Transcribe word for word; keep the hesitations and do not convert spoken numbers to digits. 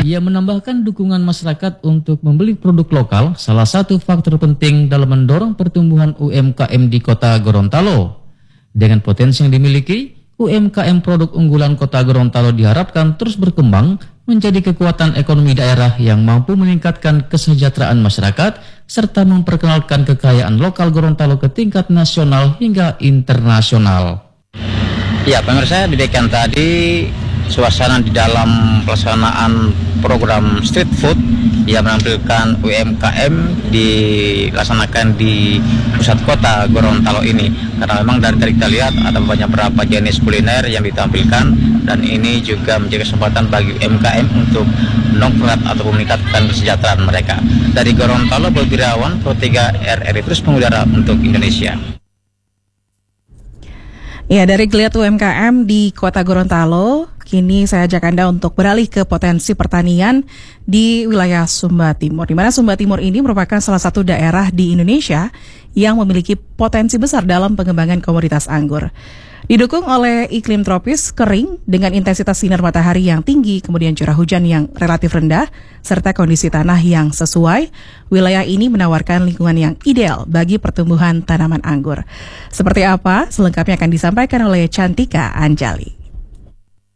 Ia menambahkan dukungan masyarakat untuk membeli produk lokal salah satu faktor penting dalam mendorong pertumbuhan U M K M di Kota Gorontalo. Dengan potensi yang dimiliki, U M K M produk unggulan Kota Gorontalo diharapkan terus berkembang menjadi kekuatan ekonomi daerah yang mampu meningkatkan kesejahteraan masyarakat serta memperkenalkan kekayaan lokal Gorontalo ke tingkat nasional hingga internasional. Ya, pemirsa, demikian tadi suasana di dalam pelaksanaan program street food yang menampilkan U M K M dilaksanakan di pusat kota Gorontalo ini. Karena memang dari tadi kita lihat ada banyak berapa jenis kuliner yang ditampilkan, dan ini juga menjadi kesempatan bagi U M K M untuk menongkrak atau meningkatkan kesejahteraan mereka. Dari Gorontalo, Bobi Irawan, Pro tiga R R I terus mengudara untuk Indonesia. Ya, dari geliat U M K M di Kota Gorontalo, kini saya ajak Anda untuk beralih ke potensi pertanian di wilayah Sumba Timur. Di mana Sumba Timur ini merupakan salah satu daerah di Indonesia yang memiliki potensi besar dalam pengembangan komoditas anggur. Didukung oleh iklim tropis kering dengan intensitas sinar matahari yang tinggi, kemudian curah hujan yang relatif rendah, serta kondisi tanah yang sesuai, wilayah ini menawarkan lingkungan yang ideal bagi pertumbuhan tanaman anggur. Seperti apa? Selengkapnya akan disampaikan oleh Cantika Anjali.